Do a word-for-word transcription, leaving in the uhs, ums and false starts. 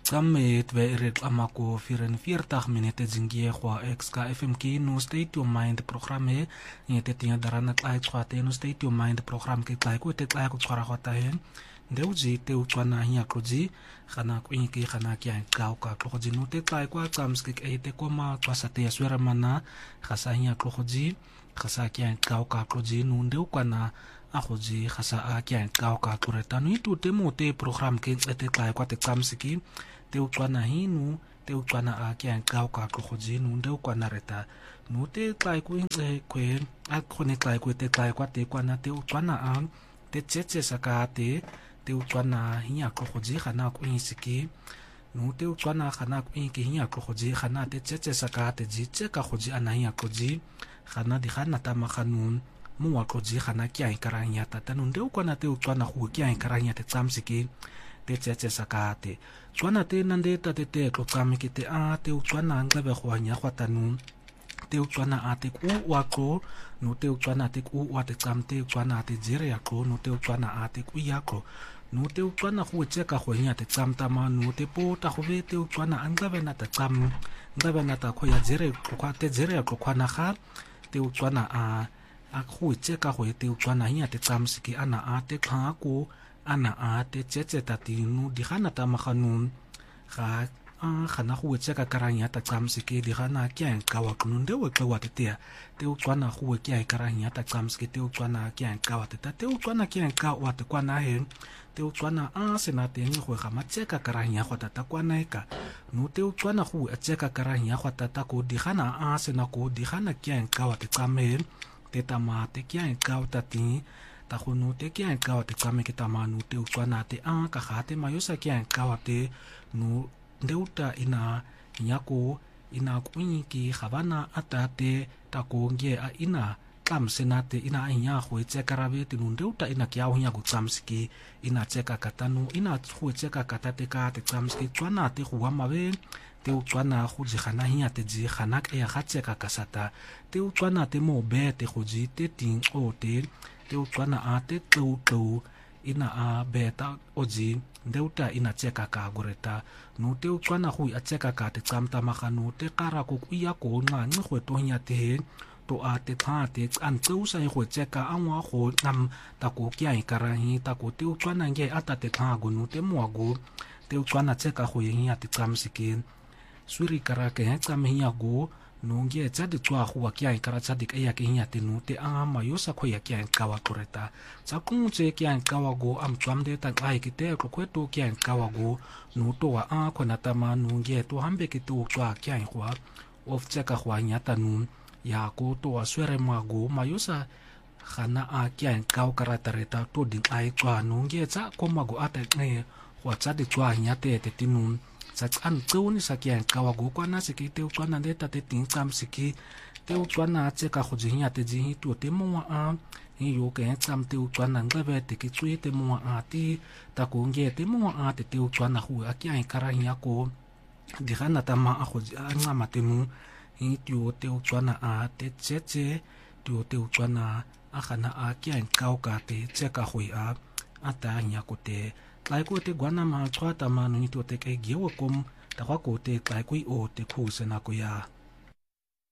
Tsamme tve reklamako vierenveertig minute zingie kwa X K F M K no State of Mind programme ngete tinga darana tlai tswate no State of Mind program ke tlai ko te tlai ko tswara khota hen ndeuji te utswana hiya kloji khana ko inki khana kya ka ka kloji no te tlai kwa tsamske ke te koma tswasate ya swera mana khasa hiya kloji khasa kya ka ka kloji no ndeu kana a khoji khasa a kya ka ka kloreta no itu te mo te program ke te tlai kwa te tsamsiki te utswana hinu te utswana a kya ka ka kloji no ndeu kana reta no te tlai ko inke kwe a khone tlai ko te tlai kwa te kwana te utswana a te tsetse sakate te utswana hiya kloji khana ko insiki no te utswana khana ko inki hiya kloji khana te tsetse sakate ji tse ka khoji ana hiya kloji khana di khana ta makhanun mo wa kloji khana kya ikaranya ta tanu ndeu kwana te utswana khu kya ikaranya te tsamsiki te tsetse sakate tswana te nande ta te te klotsamiki te a te utswana nglabe khwanya khwatanu te utswana a te ku wa klo no te utswana te ku wa te tsamte utswana te jere ya klo no te utswana a te ku ya klo no te utswana khu tseka khwanya te tsamta ma no te po ta khove te utswana anglabe na ta tsam nglabe na ta khoya jere kwa te jere ya khwana kha te utswana a a khu tseka khwe te utswana hiya te tsamsiki ana a te kha ko ana a te tsetse ta tinu di khana ta makhanun ga a khana khu tseka karanya ta tsamsiki di khana kya ka wa kununde we kwa te te te utswana khu kya karanya ta tsamsiki te utswana kya ka wa te te utswana kya ka wa te kwana he te utswana a sena te ngi go ga matseka karanya go ta ta kwana ka no te utswana khu tseka karanya go ta ta ko di khana a sena ko di khana kya ka wa te tsame te tama te kya ka wa ta ti ta khono te kya ka wa te tsame ke tama no te utswana te a ka ga te mayosa kya ka wa te no ndeuta ina nyako ina kuinki khabana atate takonge a ina tlamsenate ina nya go tsekarabe te ndeuta ina kya ho nya go tsamsiki ina tseka katanu ina go tseka katate ka te tsamsiki tswana te go wa mabe te utswana go jigana hiya te ji khana ke ya khatseka kasata te utswana te mo be te go ji te ting o te te utswana a te tlo ina a beta oji ndeuta ina tseka ka goreta no te utswana go a tseka ka te tsamta magano te qara ko kuya ko nqa nqe go tonya te to a te thate an tseusa go tseka angwa go nam ta ko kya ikarahi ta ko te utswana nge ata te kha go no te moago te utswana tseka go yin ya te tsamsikin suri karake ya tsamhiya go no nge tsa de tswa go wa kya ikara tsa de ka ya ke nya te no te a mayosa go ya kya ka wa koreta tsa kungtse kya ka wa go am tswamde ta ai ke te ko kweto kya ka wa go no to wa a khona ta ma no nge to hambe ke to tswa kya ngwa of tseka go nya ta no ya ko to wa swere ma go mayosa khana a kya ka ka ratareta to din ai tswa no nge tsa ko ma go ata ne go tsa de tswa nya te te tinun sa tsan tsoni sa kya ka wa go kwana se ke te tswana de ta te tin tsam se ke te tswana tse ka go jinya te ji to te mo a hi yo ke tsam te tswana ngabe te ke tsue te mo a ti ta ko nge te mo a te te tswana go a kya ka ra nya ko di gana ta ma a go a nga ma te mo hi tu te tswana a te tsetse tu te tswana a gana a kya ka ka te tse ka go a ata nya ko te tlai ko te gwana ma tswata ma no ni to te ke gewo kom ta kwa ko te tlai ko o te khu se na ko ya